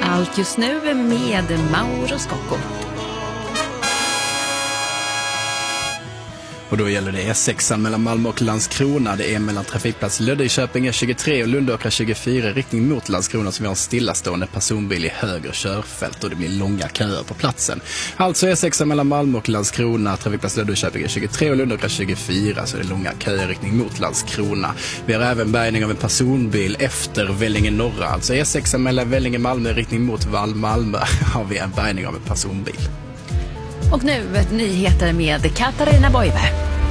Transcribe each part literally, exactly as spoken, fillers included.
Allt just nu med Mauro Scocco. Och då gäller det E sex mellan Malmö och Landskrona. Det är mellan trafikplats Löddeköping E tjugotre och Lundåkra tjugofyra riktning mot Landskrona, som vi har en stillastående personbil i höger körfält och det blir långa köer på platsen. Alltså E sex mellan Malmö och Landskrona, trafikplats Löddeköping E tjugotre och Lundåkra tjugofyra, så det är långa köer riktning mot Landskrona. Vi har även bärgning av en personbil efter Vellinge norra, alltså E sex mellan Vellinge Malmö riktning mot Val Malmö har vi en bärgning av en personbil. Och nu nyheter med Katarina Boive.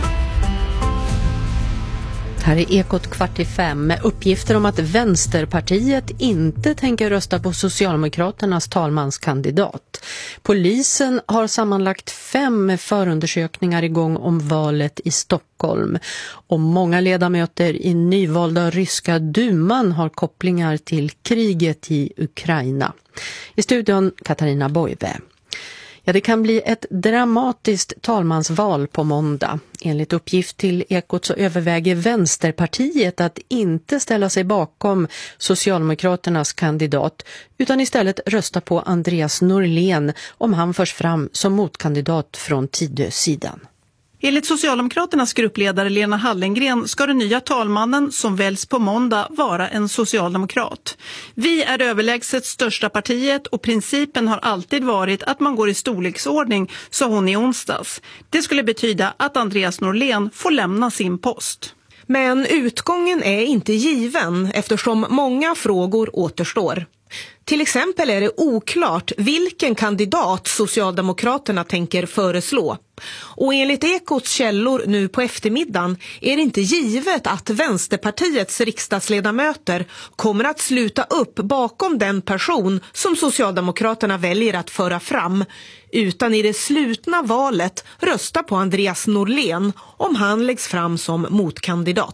Här är Ekot kvart i fem med uppgifter om att Vänsterpartiet inte tänker rösta på Socialdemokraternas talmanskandidat. Polisen har sammanlagt fem förundersökningar igång om valet i Stockholm. Och många ledamöter i nyvalda ryska duman har kopplingar till kriget i Ukraina. I studion Katarina Boive. Ja, det kan bli ett dramatiskt talmansval på måndag. Enligt uppgift till Ekot så överväger Vänsterpartiet att inte ställa sig bakom Socialdemokraternas kandidat utan istället rösta på Andreas Norlén om han förs fram som motkandidat från Tidösidan. Enligt Socialdemokraternas gruppledare Lena Hallengren ska den nya talmannen som väljs på måndag vara en socialdemokrat. Vi är överlägset största partiet och principen har alltid varit att man går i storleksordning, sa hon i onsdags. Det skulle betyda att Andreas Norlén får lämna sin post. Men utgången är inte given eftersom många frågor återstår. Till exempel är det oklart vilken kandidat Socialdemokraterna tänker föreslå. Och enligt Ekots källor nu på eftermiddagen är det inte givet att Vänsterpartiets riksdagsledamöter kommer att sluta upp bakom den person som Socialdemokraterna väljer att föra fram, utan i det slutna valet rösta på Andreas Norlén om han läggs fram som motkandidat.